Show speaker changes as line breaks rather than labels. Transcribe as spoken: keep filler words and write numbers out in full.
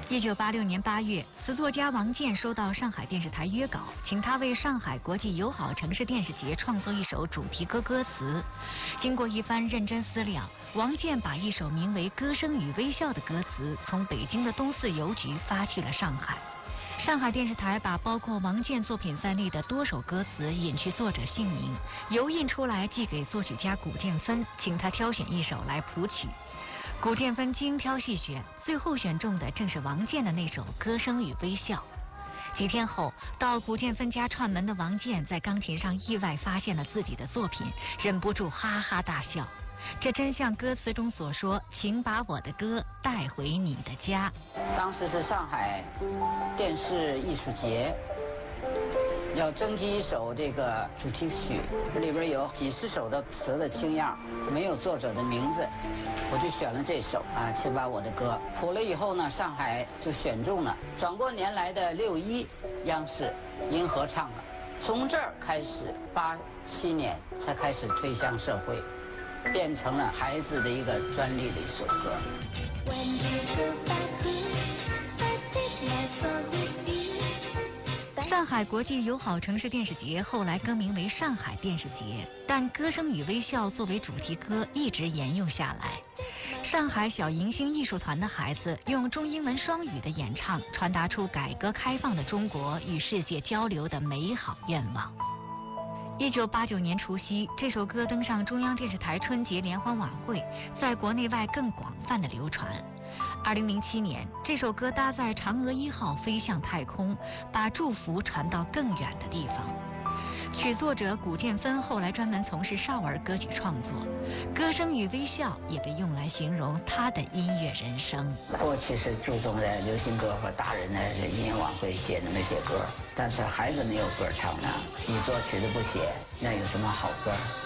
一九八六年八月，词作家王健收到上海电视台约稿，请他为上海国际友好城市电视节创作一首主题歌歌词。经过一番认真思量，王健把一首名为《歌声与微笑》的歌词从北京的东四邮局发去了上海。上海电视台把包括王健作品在内的多首歌词隐去作者姓名，油印出来寄给作曲家古建芬，请他挑选一首来谱曲。古建芬精挑细选，最后选中的正是王健的那首《歌声与微笑》。几天后，到古建芬家串门的王健在钢琴上意外发现了自己的作品，忍不住哈哈大笑。这真像歌词中所说，请把我的歌带回你的家。
当时是上海电视艺术节，要征集一首这个主题曲，这里边有几十首的词的清样，没有作者的名字，我就选了这首啊，请把我的歌谱了以后呢，上海就选中了。转过年来的六一，央视银河唱了，从这儿开始，八七年才开始推向社会。变成了孩子的一个专利的一首歌。
上海国际友好城市电视节后来更名为上海电视节，但《歌声与微笑》作为主题歌一直沿用下来。上海小迎星艺术团的孩子用中英文双语的演唱，传达出改革开放的中国与世界交流的美好愿望。一九八九年除夕，这首歌登上中央电视台春节联欢晚会，在国内外更广泛的流传。二零零七年，这首歌搭载嫦娥一号飞向太空，把祝福传到更远的地方。曲作者古建芬后来专门从事少儿歌曲创作，《歌声与微笑》也被用来形容他的音乐人生。
过去是注重在流行歌和大人的音乐晚会写的那些歌，但是孩子没有歌唱呢，你作曲子不写，那有什么好歌？